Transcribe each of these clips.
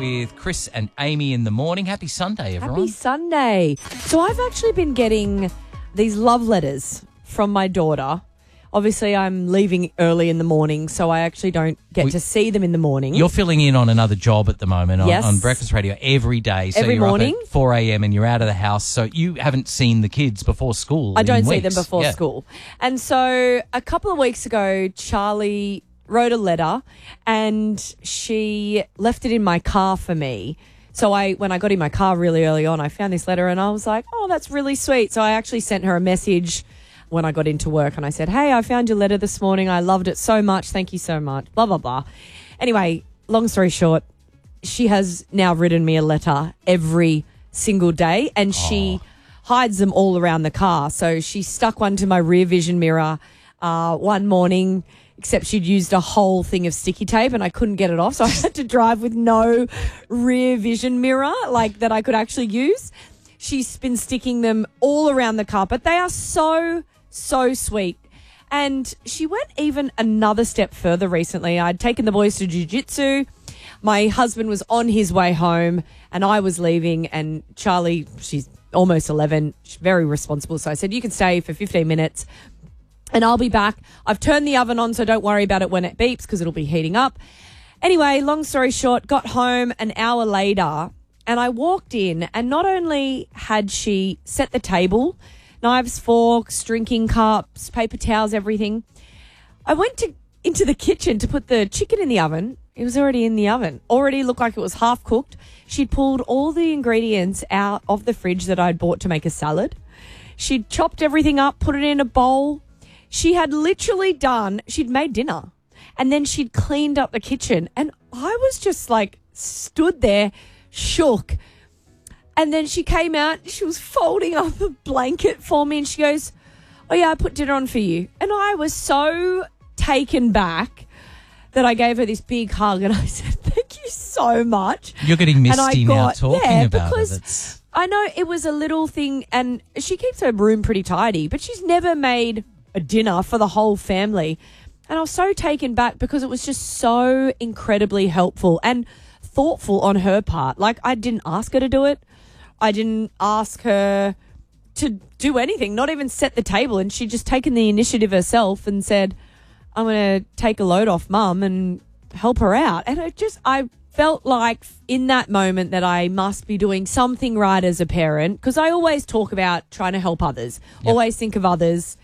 with Chris and Amy in the morning. Happy Sunday, everyone. Happy Sunday. So I've actually been getting these love letters from my daughter. Obviously, I'm leaving early in the morning, so I actually don't get to see them in the morning. You're filling in on another job at the moment on Breakfast Radio every day. So every you're morning. Up at 4 a.m. and you're out of the house, so you haven't seen the kids before school. I don't see weeks. them before school. And so a couple of weeks ago, Charlie wrote a letter and she left it in my car for me. So when I got in my car really early on, I found this letter and I was like, oh, that's really sweet. So I actually sent her a message when I got into work and I said, hey, I found your letter this morning. I loved it so much. Thank you so much. Blah, blah, blah. Anyway, long story short, she has now written me a letter every single day and she hides them all around the car. So she stuck one to my rear vision mirror one morning, except she'd used a whole thing of sticky tape and I couldn't get it off. So I had to drive with no rear vision mirror that I could actually use. She's been sticking them all around the car, but they are so sweet. And she went even another step further recently. I'd taken the boys to jiu-jitsu. My husband was on his way home and I was leaving, and Charlie, she's almost 11, she's very responsible. So I said, you can stay for 15 minutes and I'll be back. I've turned the oven on, so don't worry about it when it beeps because it'll be heating up. Anyway, long story short, got home an hour later and I walked in and not only had she set the table, knives, forks, drinking cups, paper towels, everything. I went into the kitchen to put the chicken in the oven. It was already in the oven. Already looked like it was half cooked. She'd pulled all the ingredients out of the fridge that I'd bought to make a salad. She'd chopped everything up, put it in a bowl. She had literally she'd made dinner. And then she'd cleaned up the kitchen. And I was just stood there, shook. And then she came out, she was folding up a blanket for me and she goes, oh yeah, I put dinner on for you. And I was so taken back that I gave her this big hug and I said, thank you so much. You're getting misty now talking about because I know it was a little thing and she keeps her room pretty tidy, but she's never made a dinner for the whole family. And I was so taken back because it was just so incredibly helpful and thoughtful on her part. I didn't ask her to do it. I didn't ask her to do anything, not even set the table. And she'd just taken the initiative herself and said, I'm going to take a load off Mum and help her out. And I felt like in that moment that I must be doing something right as a parent, because I always talk about trying to help others, always think of others.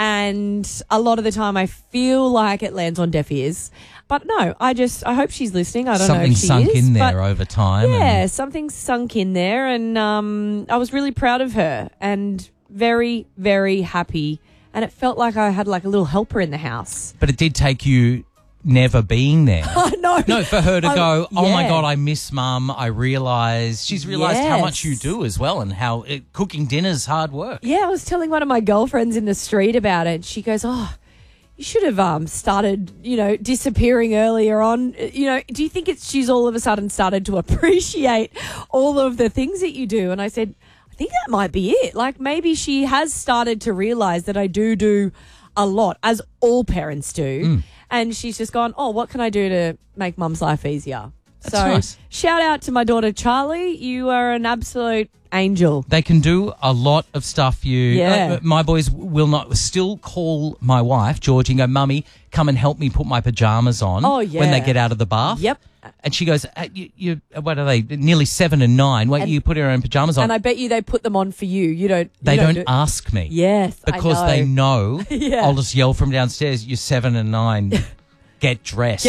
And a lot of the time I feel like it lands on deaf ears. But no, I hope she's listening. I don't know if she is. Something sunk in there over time. Yeah, something sunk in there. And I was really proud of her and very, very happy. And it felt like I had a little helper in the house. But it did take you never being there. No, for her to go, oh my God, I miss Mum. She's realised how much you do as well and how cooking dinner's hard work. Yeah, I was telling one of my girlfriends in the street about it. She goes, oh, you should have started, disappearing earlier on. Do you think she's all of a sudden started to appreciate all of the things that you do? And I said, I think that might be it. Maybe she has started to realise that I do a lot, as all parents do. And she's just gone, oh, what can I do to make Mum's life easier? That's nice. Shout out to my daughter, Charlie. You are an absolute angel. They can do a lot of stuff. My boys will still call my wife, Georgie, and go, Mummy, come and help me put my pajamas on when they get out of the bath. Yep. And she goes, what are they, nearly 7 and 9. Why don't you put her own pajamas on? And I bet you they put them on for you. They don't ask me. Yes, because they know Yeah. I'll just yell from downstairs, you're 7 and 9, get dressed.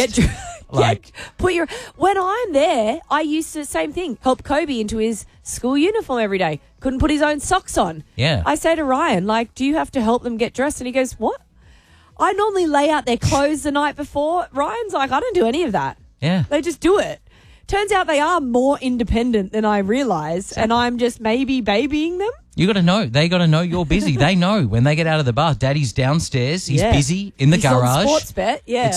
When I'm there, I used to, same thing, help Kobe into his school uniform every day. Couldn't put his own socks on. Yeah. I say to Ryan, do you have to help them get dressed? And he goes, what? I normally lay out their clothes the night before. Ryan's like, I don't do any of that. Yeah. They just do it. Turns out they are more independent than I realised, and I'm just maybe babying them. You got to know. They got to know you're busy. They know when they get out of the bath, Daddy's downstairs. He's busy in the garage. On Sportsbet, yeah.